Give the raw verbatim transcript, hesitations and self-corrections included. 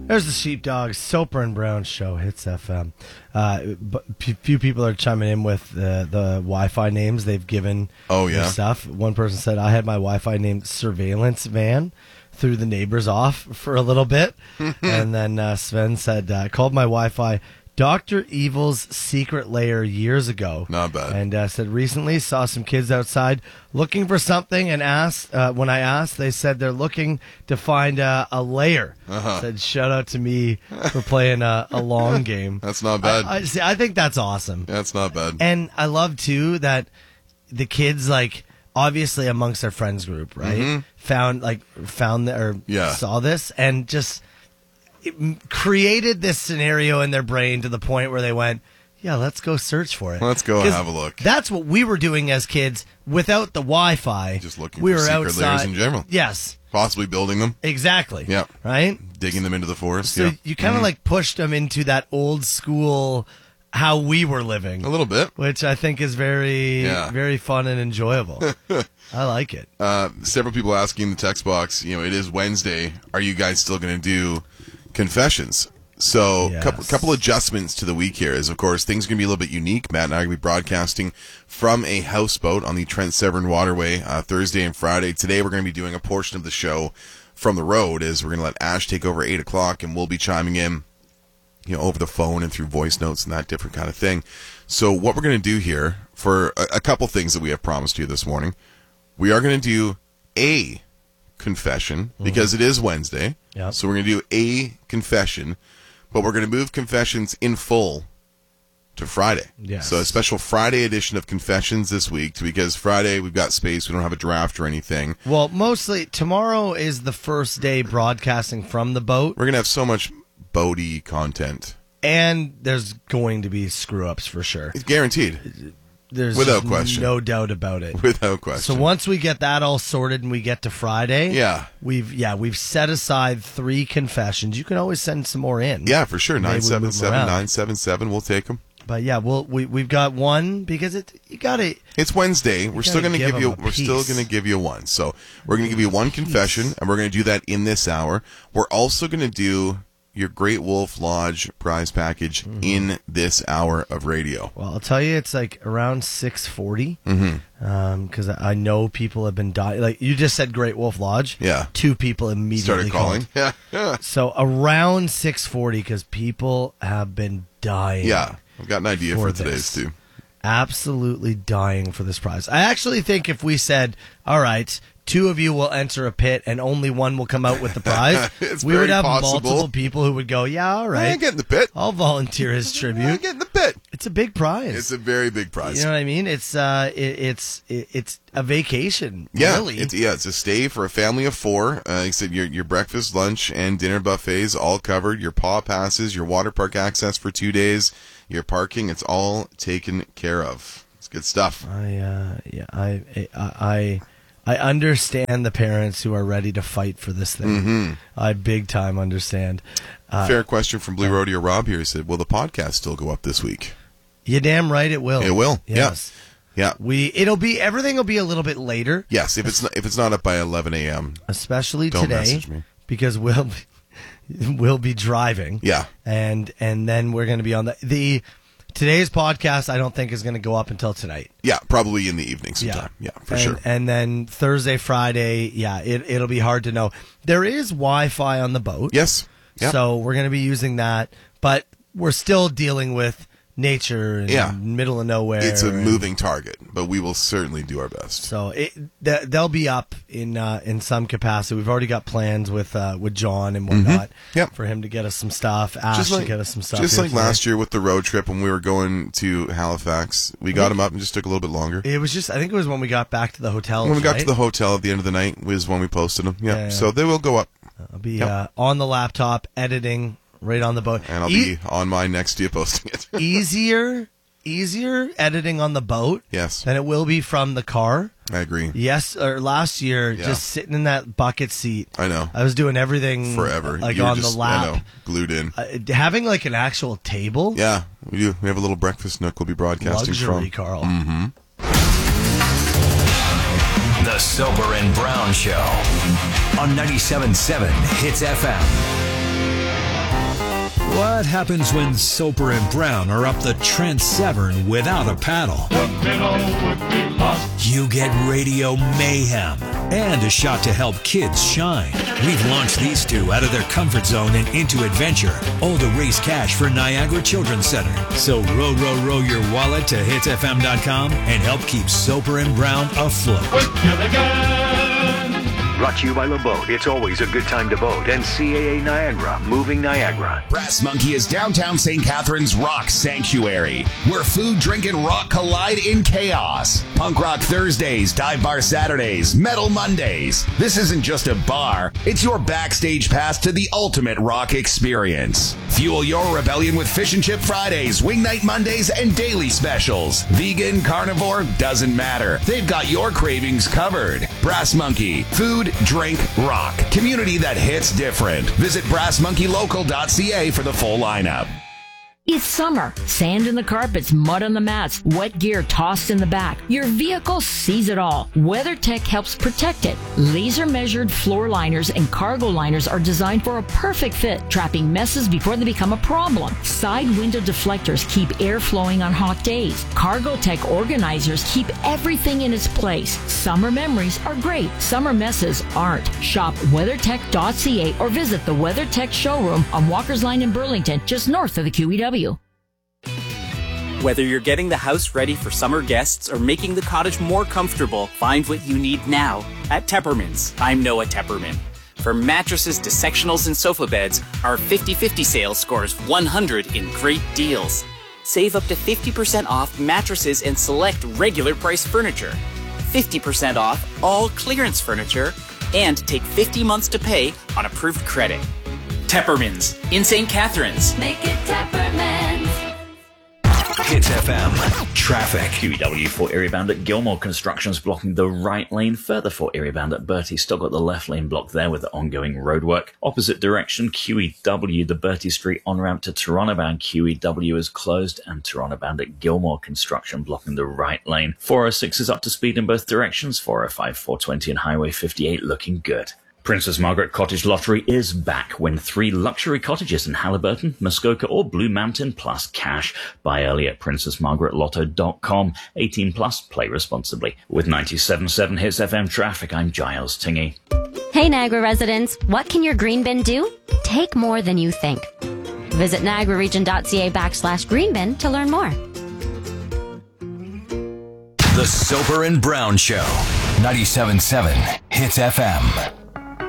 There's the Sheepdog Soper and Brown Show, Hits F M. Uh, but few people are chiming in with the, the Wi-Fi names they've given. Oh, yeah. their stuff. One person said, I had my Wi-Fi named Surveillance Van, threw the neighbors off for a little bit. And then uh, Sven said, uh, called my Wi-Fi Doctor Evil's Secret Lair years ago. Not bad. And uh, said, recently saw some kids outside looking for something and asked, uh, when I asked, they said they're looking to find uh, a lair. Uh-huh. Said, shout out to me for playing a, a long game. That's not bad. I, I, see, I think that's awesome. That's not bad. And I love, too, that the kids, like, obviously amongst their friends group, right? Mm-hmm. Found, like, found the, or Yeah. saw this and just it created this scenario in their brain to the point where they went, yeah, let's go search for it. Let's go 'Cause have a look. That's what we were doing as kids without the Wi-Fi. Just looking we for were secret outside. lairs in general. Yes. Possibly building them. Exactly. Yeah. Right? Digging them into the forest. So yeah. you kind of Mhm. like pushed them into that old school how we were living. A little bit. Which I think is very, Yeah. very fun and enjoyable. I like it. Uh, several people asking in the text box, you know, it is Wednesday. Are you guys still going to do confessions? So a Yes. couple, couple adjustments to the week here is, of course, things are going to be a little bit unique. Matt and I are going to be broadcasting from a houseboat on the Trent Severn Waterway uh, Thursday and Friday. Today we're going to be doing a portion of the show from the road as we're going to let Ash take over eight o'clock, and we'll be chiming in, you know, over the phone and through voice notes and that different kind of thing. So what we're going to do here for a, a couple things that we have promised you this morning, we are going to do a confession because it is Wednesday. Yep. So we're going to do a confession, but we're going to move confessions in full to Friday. Yes. So a special Friday edition of confessions this week because Friday we've got space. We don't have a draft or anything. Well, mostly tomorrow is the first day broadcasting from the boat. We're going to have so much boaty content. And there's going to be screw-ups for sure. It's guaranteed. There's Without just question. no doubt about it. Without question. So once we get that all sorted and we get to Friday, Yeah. we've yeah we've set aside three confessions. You can always send some more in. Yeah, for sure. Maybe we nine seven move seven, around. nine seven seven. We'll take them. But yeah, we'll, we we've got one because it you got to. It's Wednesday. We're still gotta going to give give you. them a We're still piece. going to give you one. So we're going to give you one confession, and we're going to do that in this hour. We're also going to do your Great Wolf Lodge prize package Mm-hmm. in this hour of radio. Well, I'll tell you, it's like around six forty. Mm-hmm. Um, because I know people have been dying. Like you just said, Great Wolf Lodge. Yeah. Two people immediately Started calling. called. Yeah. Yeah. So around six forty, because people have been dying. Yeah. I've got an idea for, For today's this. too. Absolutely dying for this prize. I actually think if we said, all right, two of you will enter a pit and only one will come out with the prize, It's we would very have possible. multiple people who would go, yeah, all I right, ain't getting the pit. I'll volunteer as I tribute. ain't getting the pit. It's a big prize. It's a very big prize. You know what I mean? It's uh, it, it's it, it's a vacation. Yeah, really. it's, yeah, it's a stay for a family of four. Uh, like I said, your your breakfast, lunch, and dinner buffets all covered. Your paw passes, your water park access for two days, your parking. It's all taken care of. It's good stuff. I uh, yeah, I I. I I understand the parents who are ready to fight for this thing. Mm-hmm. I big time understand. Uh, Fair question from Blue Rodeo Rob here. He said, "Will the podcast still go up this week?" You damn right it will. It will. Yes. Yeah. We it'll be everything will be a little bit later, Yes. If it's not, if it's not up by eleven a.m., especially don't today, message me. because we'll be, we'll be driving. Yeah. and and then we're going to be on the the today's podcast. I don't think is going to go up until tonight. Yeah, probably in the evening sometime. Yeah, for and, sure. And then Thursday, Friday, yeah, it it'll be hard to know. There is Wi-Fi on the boat. Yes. Yeah. So we're going to be using that, but we're still dealing with nature and Yeah. middle of nowhere. It's a and- moving target, but we will certainly do our best. So it, th- they'll be up in uh, in some capacity. We've already got plans with uh, with John and whatnot Yep. for him to get us some stuff. Ash Just like, to get us some stuff. just here like today. last year with the road trip when we were going to Halifax, we got him up and just took a little bit longer. It was just, I think it was when we got back to the hotel. When we got right? to the hotel at the end of the night was when we posted them. Yeah, Yeah, yeah. so they will go up, I'll be Yep. uh, on the laptop editing right on the boat. and I'll E- be on mine next to you posting it. easier, easier editing on the boat Yes, than it will be from the car. I agree. Yes, or last year, Yeah. just sitting in that bucket seat. I know. I was doing everything Forever. like You were on just, the lap. I know, glued in. Uh, having like an actual table, Yeah, we do. We have a little breakfast nook we'll be broadcasting luxury, from. Carl. Mm-hmm. The Soper and Brown Show on ninety-seven point seven Hits F M. What happens when Soper and Brown are up the Trent Severn without a paddle? The minnow would be lost. You get radio mayhem and a shot to help kids shine. We've launched these two out of their comfort zone and into adventure, all to raise cash for Niagara Children's Center. So row, row, row your wallet to hits f m dot com and help keep Soper and Brown afloat. With Gilligan. Brought to you by LeBeau. It's always a good time to boat. And C A A Niagara, moving Niagara. Brass Monkey is downtown Saint Catharines' rock sanctuary, where food, drink, and rock collide in chaos. Punk rock Thursdays, dive bar Saturdays, metal Mondays. This isn't just a bar, it's your backstage pass to the ultimate rock experience. Fuel your rebellion with Fish and Chip Fridays, Wing Night Mondays, and daily specials. Vegan, carnivore, doesn't matter. They've got your cravings covered. Brass Monkey, food, drink, rock. Community that hits different. Visit brass monkey local dot c a for the full lineup. It's summer. Sand in the carpets, mud on the mats, wet gear tossed in the back. Your vehicle sees it all. WeatherTech helps protect it. Laser-measured floor liners and cargo liners are designed for a perfect fit, trapping messes before they become a problem. Side window deflectors keep air flowing on hot days. CargoTech organizers keep everything in its place. Summer memories are great. Summer messes aren't. Shop weathertech dot c a or visit the WeatherTech showroom on Walker's Line in Burlington, just north of the Q E W. Whether you're getting the house ready for summer guests or making the cottage more comfortable, find what you need now at Tepperman's. I'm Noah Tepperman. From mattresses to sectionals and sofa beds, our fifty fifty sale scores one hundred in great deals. Save up to fifty percent off mattresses and select regular price furniture, fifty percent off all clearance furniture, and take fifty months to pay on approved credit. Tepperman's in Saint Catharines. Make it Tepperman's. Hits F M. Traffic. Q E W for area bound at Gilmore. Construction's blocking the right lane. Further for area bound at Bertie. Still got the left lane blocked there with the ongoing roadwork. Opposite direction, Q E W. The Bertie Street on-ramp to Toronto bound Q E W is closed, and Toronto bound at Gilmore. Construction blocking the right lane. four oh six is up to speed in both directions. four oh five, four twenty and Highway fifty-eight looking good. Princess Margaret Cottage Lottery is back. Win three luxury cottages in Halliburton, Muskoka or Blue Mountain plus cash. Buy early at princess margaret lotto dot com. eighteen plus, play responsibly. With ninety-seven point seven Hits F M traffic, I'm Giles Tingy. Hey Niagara residents, what can your green bin do? Take more than you think. Visit niagara region dot c a backslash green bin to learn more. The Soper and Brown Show. ninety-seven point seven Hits F M.